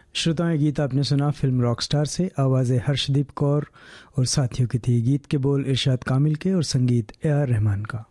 श्रोताएं, गीत आपने सुना फिल्म रॉकस्टार से। आवाज़ें हर्षदीप कौर और साथियों की थी। गीत के बोल इरशाद कामिल के और संगीत ए आर रहमान का।